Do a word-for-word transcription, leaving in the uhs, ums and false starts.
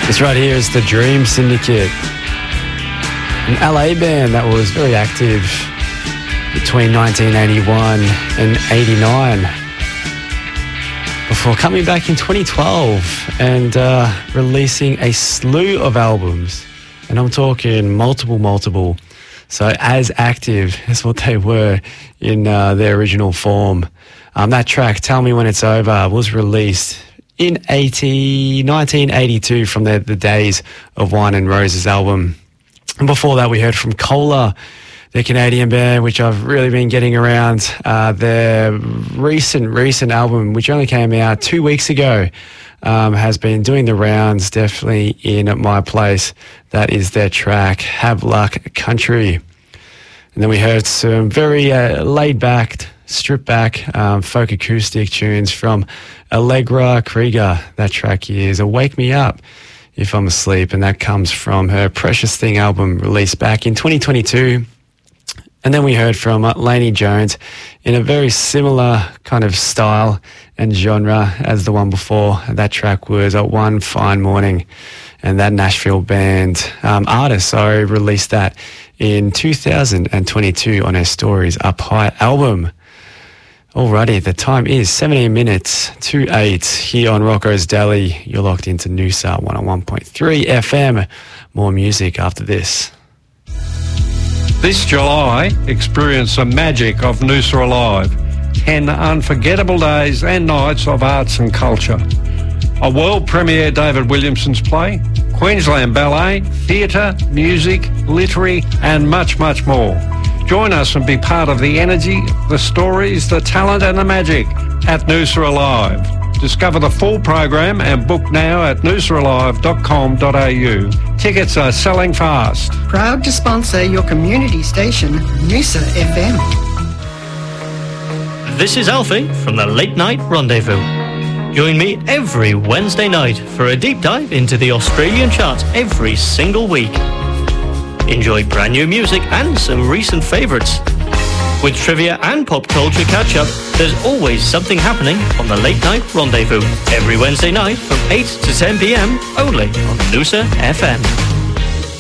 This right here is the Dream Syndicate, an L A band that was very active between nineteen eighty-one and eighty-nine before coming back in twenty twelve and uh, releasing a slew of albums. And I'm talking multiple, multiple. So as active as what they were in uh, their original form. Um, that track, Tell Me When It's Over, was released in nineteen eighty-two from the, the Days of Wine and Roses album. And before that, we heard from Cola, the Canadian band, which I've really been getting around. Uh, their recent, recent album, which only came out two weeks ago, um, has been doing the rounds, definitely in my place. That is their track, Have Luck Country. And then we heard some very uh, laid-back, stripped-back um, folk acoustic tunes from Allegra Krieger. That track is Wake Me Up If I'm Asleep, and that comes from her Precious Thing album released back in twenty twenty-two. And then we heard from uh, Lainey Jones in a very similar kind of style and genre as the one before. That track was uh, One Fine Morning, and that Nashville band um, artist, sorry, released that in two thousand twenty-two on her Stories Up High album. Alrighty, the time is seventeen minutes to eight here on Rocco's Deli. You're locked into Noosa one oh one point three F M. More music after this. This July, experience the magic of Noosa Alive. ten unforgettable days and nights of arts and culture. A world premiere David Williamson's play, Queensland Ballet, theatre, music, literary and much, much more. Join us and be part of the energy, the stories, the talent and the magic at Noosa Alive. Discover the full program and book now at noosa alive dot com dot a u. Tickets are selling fast. Proud to sponsor your community station, Noosa F M. This is Alfie from the Late Night Rendezvous. Join me every Wednesday night for a deep dive into the Australian charts every single week. Enjoy brand new music and some recent favourites. With trivia and pop culture catch-up, there's always something happening on the Late Night Rendezvous. Every Wednesday night from eight to ten p m, only on Noosa F M.